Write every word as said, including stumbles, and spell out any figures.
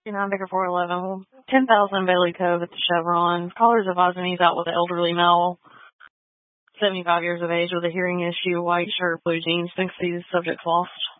sixty-nine Baker four eleven, ten thousand Bailey Cove at the Chevron. Caller's advising he's out with an elderly male, seventy-five years of age, with a hearing issue, white shirt, blue jeans. Thinks he's subject lost.